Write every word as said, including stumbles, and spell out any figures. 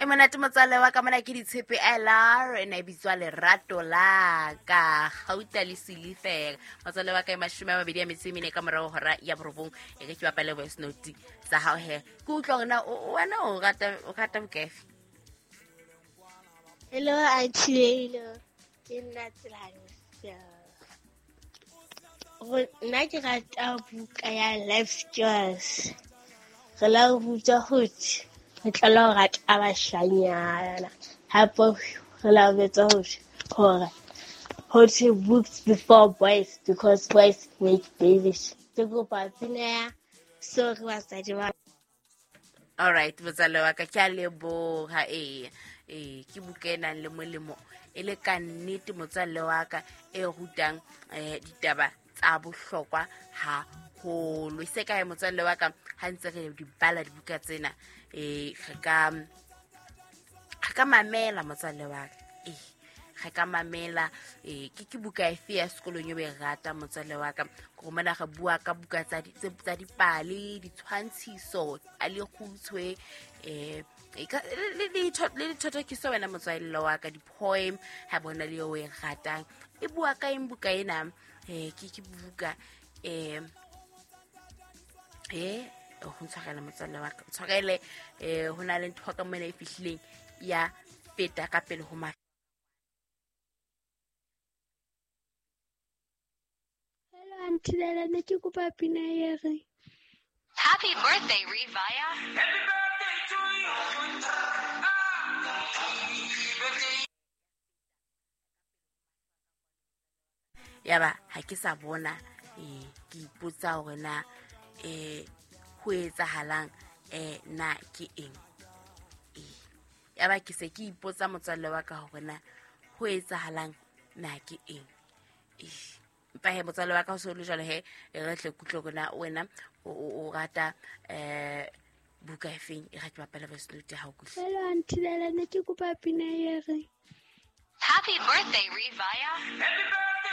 monate motswalle wa ka mona ke ditshepe Ella re ne bitswa lerato la ka gauta le silifela motswalle wa ka e mashome a mabedi a metsi e mene ka morago hora ya borobong e ke bapale voice note sa hao he ke utlwa ngwana wena o rata o rata bokefe. Hello Auntie Hello ke nna Tselane go nna ke rata buka ya life skills re la go butsa hothi re tla go rata bashanyana hape re la betsa hothi hore hothi books before boys because boys make babies ke go pa tsena so re basadi ba. All right motswalle wa ka ke a leboga eh eh ke buka ena le molemo e le ka nnete motswalle wa ka e rutang eh ditaba tsa bohlokwa ha ho lo se ka motswalle wa ka ha ntse re di bala dibuka tsena eh ga ka ka mamela motswalle wa ka eh ga ka mamela eh ke ke buka e fe ya sekolo nyo be rata motswalle wa ka go mona ga bua ka buka tsa di tsa dipale di tshwantshiso a le khutshwe eh ka le le le thota ke so wena motswalle wa ka di poem ha bona le o e ratang e bua ka eng buka ena eh ke ke buka eh eh o ntshagela motswalle wa ka tshagele eh hona le ntho ka mona e fihlileng ya feta ka pele ho ma. Hello Auntie Lelane ke kopa pina e re Happy birthday Rivaya. Happy birthday to you. Yaba ha ke sa bona eh ke ipotsa hore na eh ho etsahalang eh na ke eng eh yaba ke se ke ipotsa motswalle wa ka hore na ho etsahalang na ke eng eh mpa he motswalle wa ka o se le jalo he re tle kutlo gona wena o rata eh buka efeng e ga ke bapala voice note ha o kuhle. Hello Auntie Lelane ke kopa pina e re Happy birthday Rivaya. Happy birthday